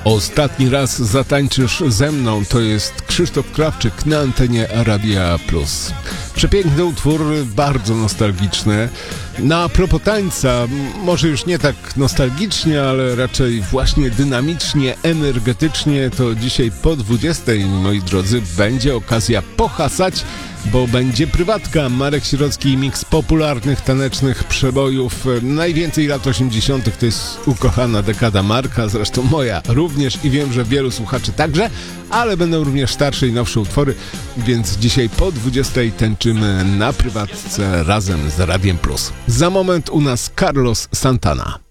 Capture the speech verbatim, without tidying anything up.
Ostatni raz zatańczysz ze mną, to jest Krzysztof Krawczyk na antenie Radia Plus. Przepiękny utwór, bardzo nostalgiczny. No a propos tańca, może już nie tak nostalgicznie, ale raczej właśnie dynamicznie, energetycznie, to dzisiaj po dwudziestej, moi drodzy, będzie okazja pohasać, bo będzie prywatka. Marek Sirocki i miks popularnych tanecznych przebojów. Najwięcej lat osiemdziesiątych to jest ukochana dekada Marka, zresztą moja również i wiem, że wielu słuchaczy także, ale będą również starsze i nowsze utwory, więc dzisiaj po dwudziestej tańczymy na prywatce razem z Radiem Plus. Za moment u nas Carlos Santana.